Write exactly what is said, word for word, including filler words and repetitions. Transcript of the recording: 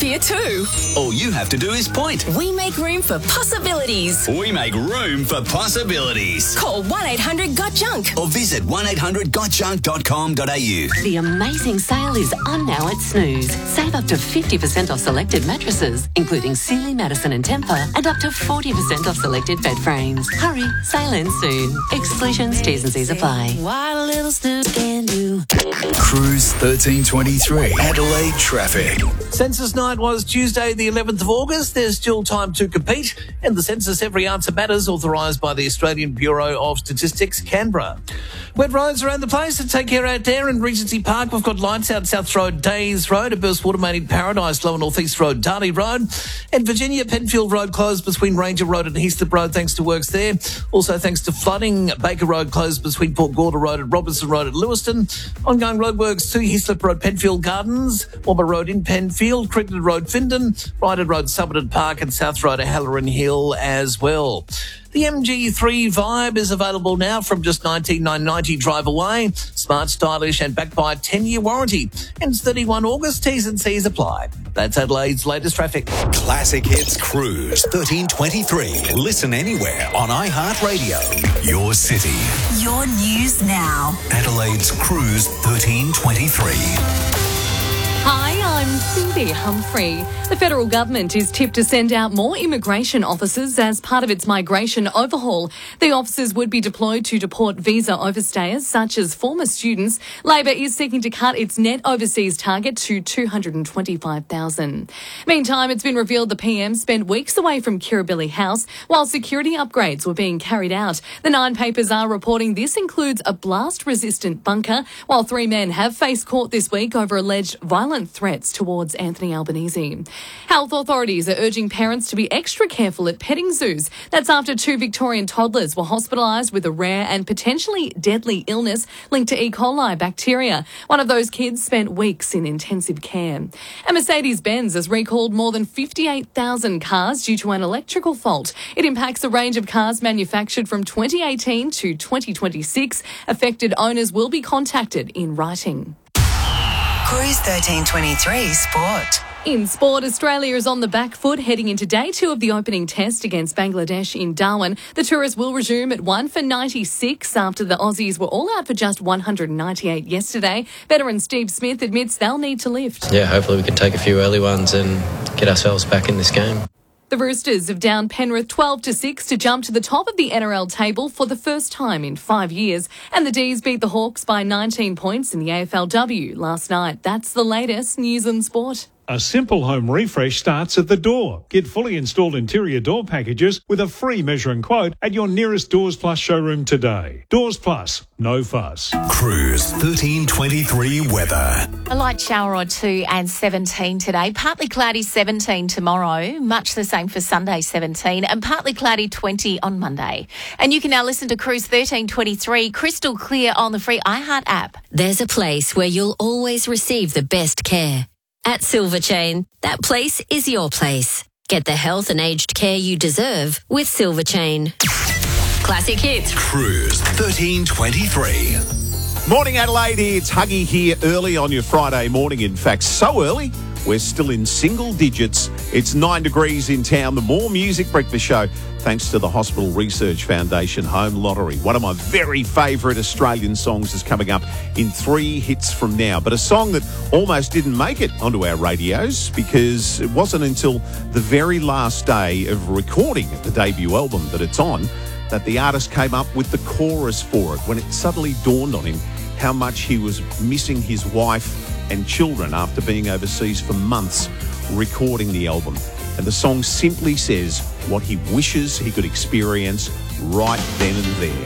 here too. All you have to do is point. We make room for possibilities. We make room for possibilities. Call one eight hundred got junk or visit one eight hundred got junk dot com dot a u. The amazing sale is on now at Snooze. Save up to fifty percent off selected mattresses, including Sealy, Madison and Tempur, and up to forty percent off selected bed frames. Hurry, sale ends soon. Exclusions, T's and C's apply. What a little Snooze can do. Cruise thirteen twenty-three, Adelaide traffic. Census night was Tuesday the eleventh of August. There's still time to compete. In the census, every answer matters, authorised by the Australian Bureau of Statistics, Canberra. Wet roads around the place, so take care out there. In Regency Park, we've got lights out South Road, Days Road, a burst water main in Paradise, Lower North East Road, Darley Road. And Virginia, Penfield Road closed between Ranger Road and Heathcliff Road thanks to works there. Also thanks to flooding, Baker Road closed between Port Gorda Road and Robinson Road at Lewiston. Ongoing roadworks to Heathcliff Road, Penfield Gardens, Wobber Road in Penfield, Cricket Road, Findon, Ryder Road, Somerton Park and South Road at Halloran Hill as well. The M G three Vibe is available now from just nineteen thousand nine hundred ninety drive away. Smart, stylish and backed by a ten-year warranty. Ends thirty-first of August, T's and C's apply. That's Adelaide's latest traffic. Classic Hits Cruise thirteen twenty-three. Listen anywhere on iHeartRadio. Your city. Your news now. Adelaide's Cruise thirteen twenty-three. Hi, I'm Cindy Humphrey. The federal government is tipped to send out more immigration officers as part of its migration overhaul. The officers would be deployed to deport visa overstayers, such as former students. Labor is seeking to cut its net overseas target to two hundred twenty-five thousand. Meantime, it's been revealed the P M spent weeks away from Kirribilli House while security upgrades were being carried out. The Nine papers are reporting this includes a blast-resistant bunker, while three men have faced court this week over alleged violent threats towards Anthony Albanese. Health authorities are urging parents to be extra careful at petting zoos. That's after two Victorian toddlers were hospitalised with a rare and potentially deadly illness linked to E. coli bacteria. One of those kids spent weeks in intensive care. And Mercedes-Benz has recalled more than fifty-eight thousand cars due to an electrical fault. It impacts a range of cars manufactured from twenty eighteen to twenty twenty-six. Affected owners will be contacted in writing. Cruise thirteen twenty-three Sport. In sport, Australia is on the back foot heading into day two of the opening test against Bangladesh in Darwin. The tourists will resume at one for ninety-six after the Aussies were all out for just one hundred ninety-eight yesterday. Veteran Steve Smith admits they'll need to lift. Yeah, hopefully we can take a few early ones and get ourselves back in this game. The Roosters have downed Penrith twelve to six to jump to the top of the N R L table for the first time in five years. And the D's beat the Hawks by nineteen points in the A F L W last night. That's the latest news and sport. A simple home refresh starts at the door. Get fully installed interior door packages with a free measure and quote at your nearest Doors Plus showroom today. Doors Plus, no fuss. Cruise thirteen twenty-three weather. A light shower or two and seventeen today. Partly cloudy seventeen tomorrow. Much the same for Sunday seventeen and partly cloudy twenty on Monday. And you can now listen to Cruise thirteen twenty-three crystal clear on the free iHeart app. There's a place where you'll always receive the best care. At Silver Chain, that place is your place. Get the health and aged care you deserve with Silver Chain. Classic Hits. Cruise thirteen twenty-three. Morning Adelaide, it's Huggy here early on your Friday morning. In fact, so early, we're still in single digits. It's nine degrees in town. The More Music Breakfast Show, thanks to the Hospital Research Foundation Home Lottery. One of my very favourite Australian songs is coming up in three hits from now. But a song that almost didn't make it onto our radios because it wasn't until the very last day of recording the debut album that it's on that the artist came up with the chorus for it, when it suddenly dawned on him how much he was missing his wife and children after being overseas for months recording the album. And the song simply says what he wishes he could experience right then and there.